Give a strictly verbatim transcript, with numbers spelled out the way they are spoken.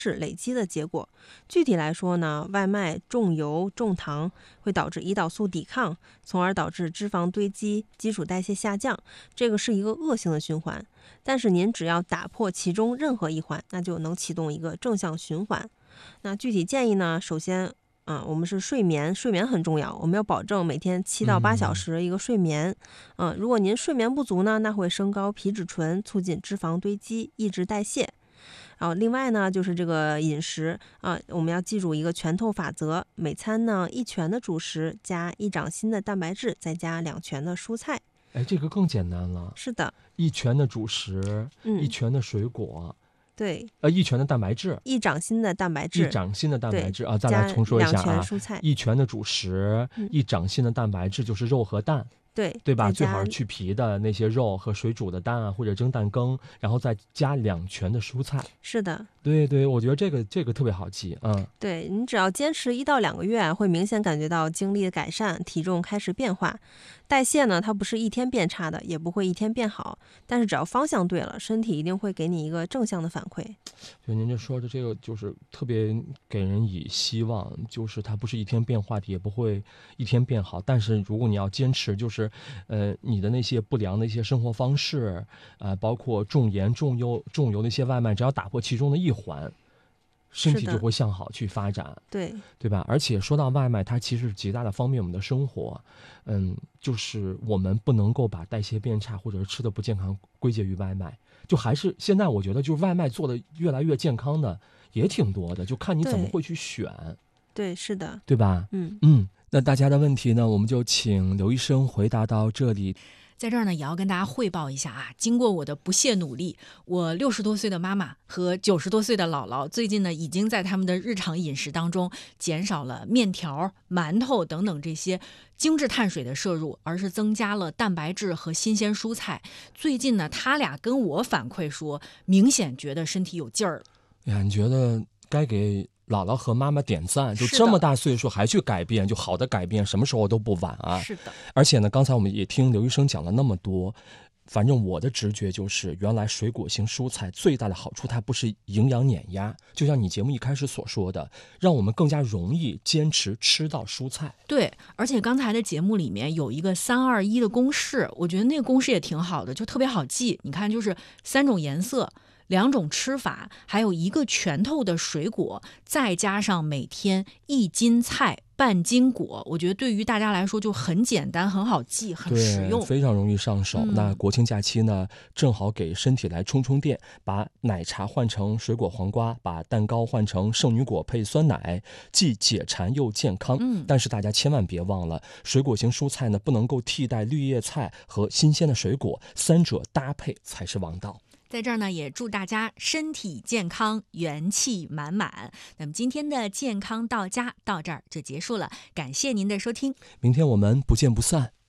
是累积的结果。具体来说呢，外卖、重油、重糖会导致胰岛素抵抗，从而导致脂肪堆积、基础代谢下降，这个是一个恶性的循环。但是您只要打破其中任何一环，那就能启动一个正向循环。那具体建议呢，首先嗯，我们是睡眠，睡眠很重要，我们要保证每天七到八小时一个睡眠。嗯，如果您睡眠不足呢，那会升高皮质醇，促进脂肪堆积，抑制代谢。然后另外呢，就是这个饮食啊，我们要记住一个拳头法则，每餐呢一拳的主食加一掌心的蛋白质，再加两拳的蔬菜。 哎，这个更简单了。 是的， 一拳的主食， 嗯， 一拳的水果。 对， 呃，一拳的蛋白质， 一掌心的蛋白质， 一掌心的蛋白质啊，再来重说一下啊， 两拳蔬菜， 一拳的主食， 嗯、 一掌心的蛋白质就是肉和蛋， 对对吧？最好是去皮的那些肉和水煮的蛋啊，或者蒸蛋羹，然后再加两拳的蔬菜。 是的， 对对，我觉得这个这个特别好记，嗯， 对你只要坚持一到两个月，会明显感觉到精力的改善，体重开始变化。代谢呢，它不是一天变差的，也不会一天变好，但是只要方向对了，身体一定会给你一个正向的反馈。 就您这说的这个，就是特别给人以希望，就是它不是一天变化的，也不会一天变好。但是如果你要坚持，就是呃，你的那些不良的一些生活方式，呃，包括重盐、重油、重油的一些外卖，只要打破其中的一环，身体就会向好去发展， 对对吧？而且说到外卖，它其实极大的方便我们的生活，嗯，就是我们不能够把代谢变差或者是吃的不健康归结于外卖，就还是现在我觉得就是外卖做的越来越健康的也挺多的，就看你怎么会去选。 对，是的， 对吧？ 嗯嗯，那大家的问题呢，我们就请刘医生回答到这里。 在这儿呢，也要跟大家汇报一下啊，经过我的不懈努力，我六十多岁的妈妈和九十多岁的姥姥，最近呢，已经在他们的日常饮食当中减少了面条、馒头等等这些精致碳水的摄入，而是增加了蛋白质和新鲜蔬菜。最近呢，他俩跟我反馈说，明显觉得身体有劲儿了。 哎呀，你觉得该给姥姥和妈妈点赞，就这么大岁数还去改变，就好的改变什么时候都不晚啊。 是的， 而且呢，刚才我们也听刘医生讲了那么多，反正我的直觉就是，原来水果型蔬菜最大的好处，它不是营养碾压，就像你节目一开始所说的，让我们更加容易坚持吃到蔬菜。 对，而且刚才的节目里面有一个三二一的公式，我觉得那个公式也挺好的，就特别好记。你看，就是三种颜色，两种吃法，还有一个拳头的水果，再加上每天一斤菜半斤果，我觉得对于大家来说就很简单，很好记，很实用， 非常容易上手。 嗯、 那国庆假期呢，正好给身体来充充电，把奶茶换成水果黄瓜，把蛋糕换成圣女果配酸奶，既解馋又健康。 嗯， 但是大家千万别忘了，水果型蔬菜呢不能够替代绿叶菜和新鲜的水果，三者搭配才是王道。 在这儿呢，也祝大家身体健康，元气满满。那么今天的健康到家到这儿就结束了，感谢您的收听， 明天我们不见不散。